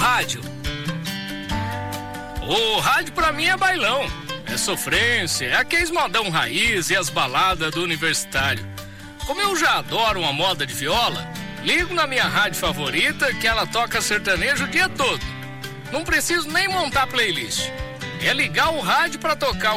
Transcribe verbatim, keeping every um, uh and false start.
rádio? O rádio pra mim é bailão, é sofrência, é aqueles modão raiz e as baladas do universitário. Como eu já adoro uma moda de viola, ligo na minha rádio favorita que ela toca sertanejo o dia todo. Não preciso nem montar playlist. É ligar o rádio pra tocar